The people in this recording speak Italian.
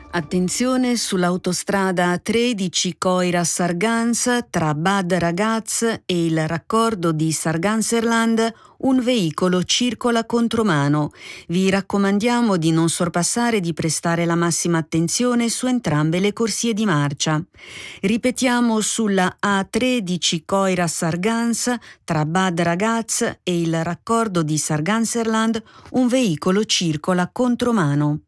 Attenzione sull'autostrada 13 Coira-Sargans tra Bad Ragaz e il raccordo di Sarganserland. Un veicolo circola contromano. Vi raccomandiamo di non sorpassare e di prestare la massima attenzione su entrambe le corsie di marcia. Ripetiamo, sulla A13 Coira-Sargans tra Bad Ragaz e il raccordo di Sarganserland un veicolo circola contromano.